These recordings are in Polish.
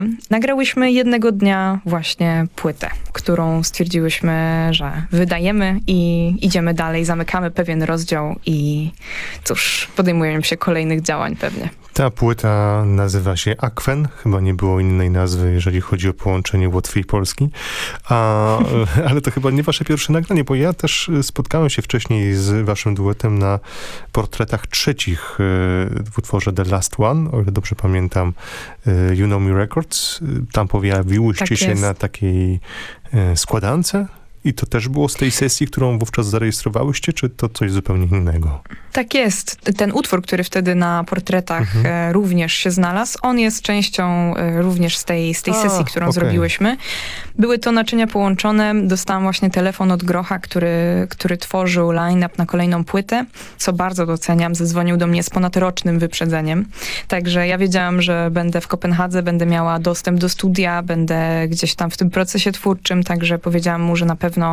Nagrałyśmy jednego dnia właśnie płytę, którą stwierdziłyśmy, że wydajemy i idziemy dalej, zamykamy pewien rozdział i cóż, podejmujemy się kolejnych działań pewnie. Ta płyta nazywa się Akwen, chyba nie było innej nazwy, jeżeli chodzi o połączenie Łotwy i Polski, ale to chyba nie wasze pierwsze nagranie, bo ja też spotkałem się wcześniej z waszym duetem na portretach trzecich w utworze The Last One, o ile dobrze pamiętam, You Know Me Records. Tam pojawiłyście się na takiej składance. I to też było z tej sesji, którą wówczas zarejestrowałyście, czy to coś zupełnie innego? Tak jest. Ten utwór, który wtedy na portretach również się znalazł, on jest częścią również z tej sesji, którą zrobiłyśmy. Były to naczynia połączone. Dostałam właśnie telefon od Grocha, który tworzył line-up na kolejną płytę, co bardzo doceniam. Zadzwonił do mnie z ponadrocznym wyprzedzeniem. Także ja wiedziałam, że będę w Kopenhadze, będę miała dostęp do studia, będę gdzieś tam w tym procesie twórczym, także powiedziałam mu, że na pewno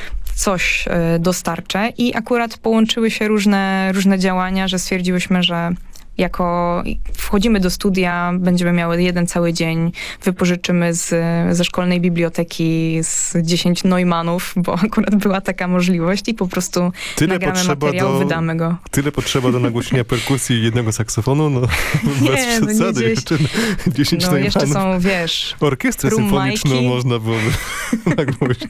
coś dostarczę i akurat połączyły się różne działania, że stwierdziłyśmy, że jako wchodzimy do studia, będziemy miały jeden cały dzień, wypożyczymy ze szkolnej biblioteki z 10 Neumannów, bo akurat była taka możliwość i po prostu nagramy materiał, wydamy go. Tyle potrzeba do nagłośnienia perkusji jednego saksofonu? No, bez przesady. 10 Neumannów. Jeszcze są, wiesz, orkiestrę symfoniczną można byłoby nagłośnić.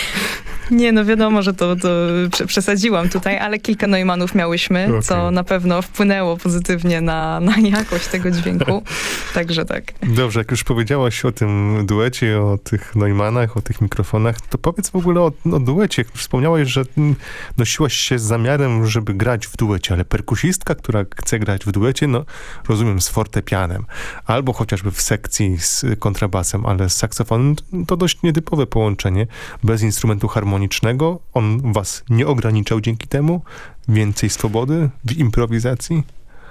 Nie, no wiadomo, że to przesadziłam tutaj, ale kilka Neumannów miałyśmy, co na pewno wpłynęło pozytywnie na jakość tego dźwięku. Także tak. Dobrze, jak już powiedziałaś o tym duecie, o tych Neumannach, o tych mikrofonach, to powiedz w ogóle o duecie. Wspomniałaś, że nosiłaś się z zamiarem, żeby grać w duecie, ale perkusistka, która chce grać w duecie, no rozumiem, z fortepianem, albo chociażby w sekcji z kontrabasem, ale z saksofonem, to dość nietypowe połączenie, bez instrumentu harmonicznego. On was nie ograniczał dzięki temu? Więcej swobody w improwizacji?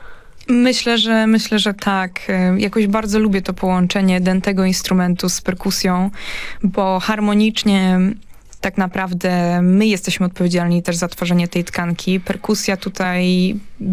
Myślę, że tak. Jakoś bardzo lubię to połączenie dętego instrumentu z perkusją, bo harmonicznie tak naprawdę my jesteśmy odpowiedzialni też za tworzenie tej tkanki. Perkusja tutaj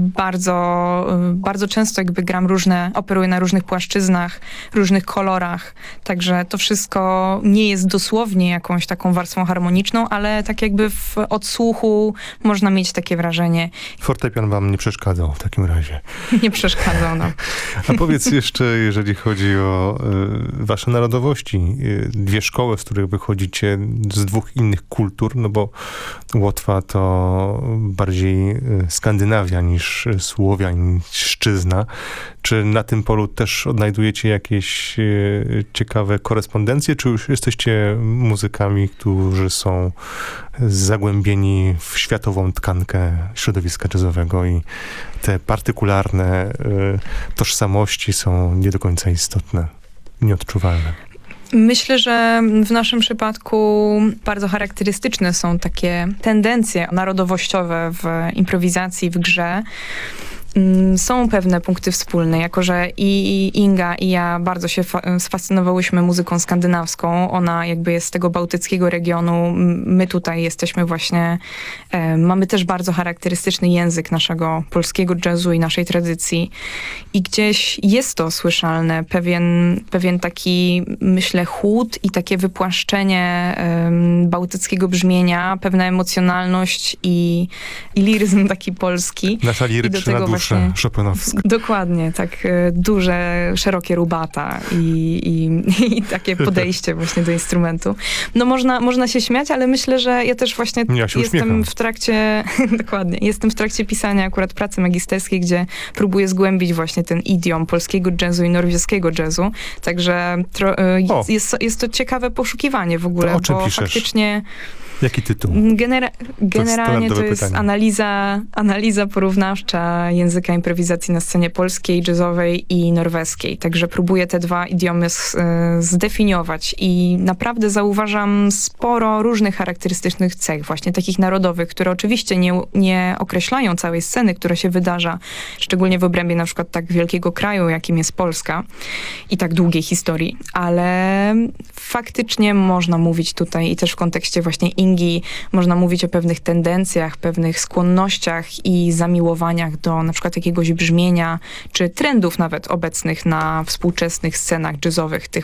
bardzo często jakby gram operuję na różnych płaszczyznach, różnych kolorach, także to wszystko nie jest dosłownie jakąś taką warstwą harmoniczną, ale tak jakby w odsłuchu można mieć takie wrażenie. Fortepian wam nie przeszkadzał w takim razie? Nie przeszkadzał, no. A powiedz jeszcze, jeżeli chodzi o wasze narodowości, dwie szkoły, z których wychodzicie, z dwóch innych kultur, no bo Łotwa to bardziej Skandynawia niż Słowiańszczyzna. Czy na tym polu też odnajdujecie jakieś ciekawe korespondencje, czy już jesteście muzykami, którzy są zagłębieni w światową tkankę środowiska jazzowego i te partykularne tożsamości są nie do końca istotne, nieodczuwalne? Myślę, że w naszym przypadku bardzo charakterystyczne są takie tendencje narodowościowe w improwizacji, w grze. Są pewne punkty wspólne, jako że i Inga, i ja bardzo się sfascynowałyśmy muzyką skandynawską. Ona jakby jest z tego bałtyckiego regionu. My tutaj jesteśmy właśnie, mamy też bardzo charakterystyczny język naszego polskiego jazzu i naszej tradycji. I gdzieś jest to słyszalne, pewien taki, myślę, chłód i takie wypłaszczenie bałtyckiego brzmienia, pewna emocjonalność i liryzm taki polski. Nasza liryczna dusza chopinowska. Dokładnie, tak duże, szerokie rubata i takie podejście właśnie do instrumentu. No można się śmiać, ale myślę, że ja też właśnie jestem w trakcie, dokładnie, jestem w trakcie pisania akurat pracy magisterskiej, gdzie próbuję zgłębić właśnie ten idiom polskiego jazzu i norweskiego jazzu. Także jest to ciekawe poszukiwanie w ogóle, to o czym bo piszesz? Faktycznie... Jaki tytuł? Generalnie to jest analiza porównawcza języka improwizacji na scenie polskiej, jazzowej i norweskiej. Także próbuję te dwa idiomy zdefiniować i naprawdę zauważam sporo różnych charakterystycznych cech, właśnie takich narodowych, które oczywiście nie określają całej sceny, która się wydarza, szczególnie w obrębie na przykład tak wielkiego kraju, jakim jest Polska i tak długiej historii, ale faktycznie można mówić tutaj i też w kontekście właśnie Ingi samplingi, można mówić o pewnych tendencjach, pewnych skłonnościach i zamiłowaniach do na przykład jakiegoś brzmienia, czy trendów nawet obecnych na współczesnych scenach jazzowych, tych